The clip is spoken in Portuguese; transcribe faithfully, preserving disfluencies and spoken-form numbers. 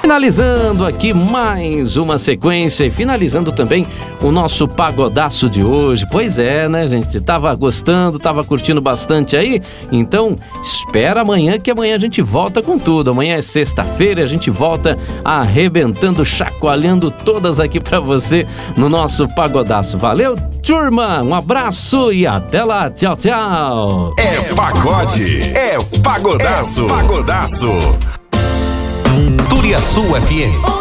Finalizando aqui mais uma sequência e finalizando também o nosso pagodaço de hoje. Pois é, né, gente? Tava gostando, tava curtindo bastante aí? Então, espera amanhã, que amanhã a gente volta com tudo. Amanhã é sexta-feira e a gente volta arrebentando, chacoalhando todas aqui pra você no nosso pagodaço. Valeu, turma! Um abraço e até lá. Tchau, tchau! É pagode, é pagodaço, é pagodaço. Turiaçu F M.